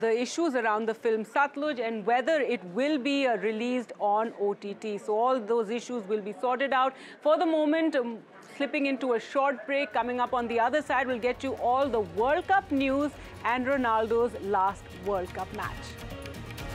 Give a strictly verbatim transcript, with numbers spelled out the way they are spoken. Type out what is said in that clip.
the issues around the film Satluj and whether it will be uh, released on O T T. So all those issues will be sorted out. For the moment, um, slipping into a short break. Coming up on the other side, we'll get you all the World Cup news and Ronaldo's last World Cup match.